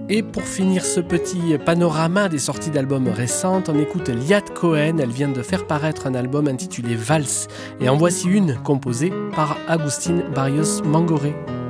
Et pour finir ce petit panorama des sorties d'albums récentes, on écoute Liat Cohen. Elle vient de faire paraître un album intitulé Vals. Et en voici une composée par Agustín Barrios Mangoré.